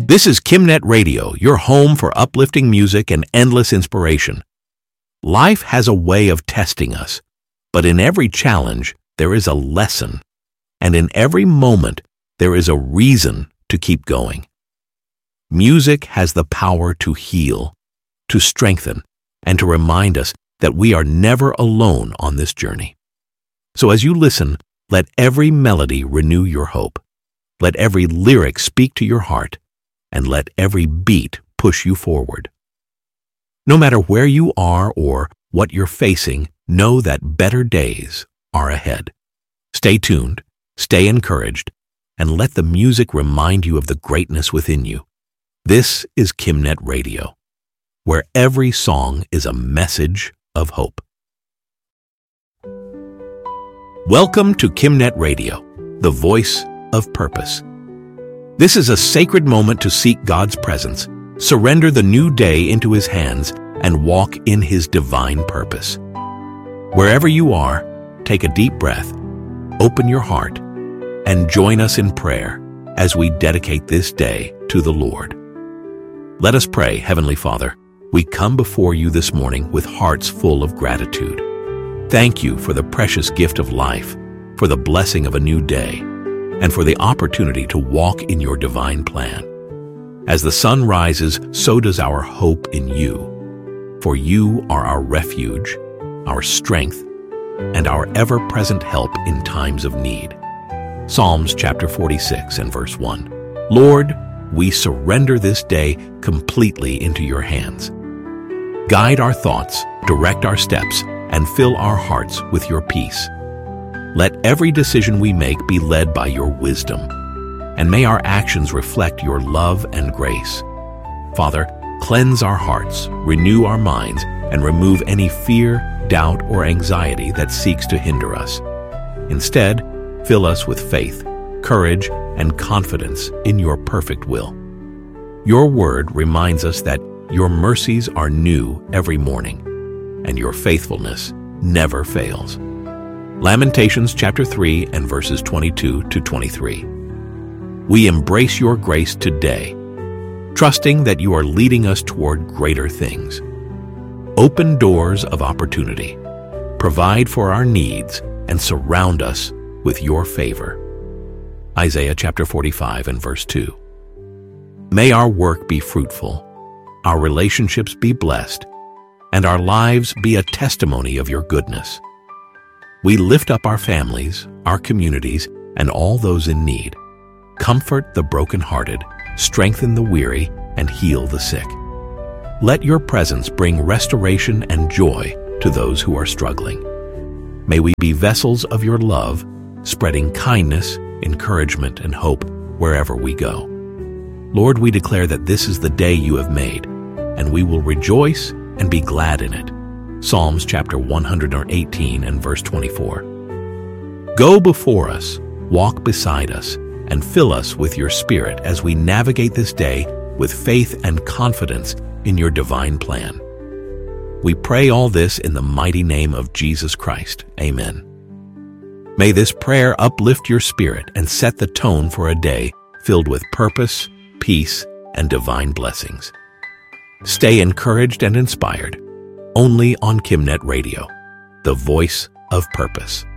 This is KimNet Radio, your home for uplifting music and endless inspiration. Life has a way of testing us, but in every challenge, there is a lesson, and in every moment, there is a reason to keep going. Music has the power to heal, to strengthen, and to remind us that we are never alone on this journey. So as you listen, let every melody renew your hope. Let every lyric speak to your heart, and let every beat push you forward. No matter where you are or what you're facing, know that better days are ahead. Stay tuned, stay encouraged, and let the music remind you of the greatness within you. This is KimNet Radio, where every song is a message of hope. Welcome to KimNet Radio, the voice of purpose. This is a sacred moment to seek God's presence, surrender the new day into His hands, and walk in His divine purpose. Wherever you are, take a deep breath, open your heart, and join us in prayer as we dedicate this day to the Lord. Let us pray. Heavenly Father, we come before you this morning with hearts full of gratitude. Thank you for the precious gift of life, for the blessing of a new day, and for the opportunity to walk in your divine plan. As the sun rises, so does our hope in you. For you are our refuge, our strength, and our ever-present help in times of need. Psalms chapter 46 and verse 1. Lord, we surrender this day completely into your hands. Guide our thoughts, direct our steps, and fill our hearts with your peace. Let every decision we make be led by your wisdom, and may our actions reflect your love and grace. Father, cleanse our hearts, renew our minds, and remove any fear, doubt, or anxiety that seeks to hinder us. Instead, fill us with faith, courage, and confidence in your perfect will. Your word reminds us that your mercies are new every morning, and your faithfulness never fails. Lamentations chapter 3 and verses 22 to 23. We embrace your grace today, trusting that you are leading us toward greater things. Open doors of opportunity, provide for our needs, and surround us with your favor. Isaiah chapter 45 and verse 2. May our work be fruitful, our relationships be blessed, and our lives be a testimony of your goodness. We lift up our families, our communities, and all those in need. Comfort the brokenhearted, strengthen the weary, and heal the sick. Let your presence bring restoration and joy to those who are struggling. May we be vessels of your love, spreading kindness, encouragement, and hope wherever we go. Lord, we declare that this is the day you have made, and we will rejoice and be glad in it. Psalms chapter 118 and verse 24. Go before us, walk beside us, and fill us with your Spirit as we navigate this day with faith and confidence in your divine plan. We pray all this in the mighty name of Jesus Christ. Amen. May this prayer uplift your spirit and set the tone for a day filled with purpose, peace, and divine blessings. Stay encouraged and inspired. Only on KimNet Radio, the voice of purpose.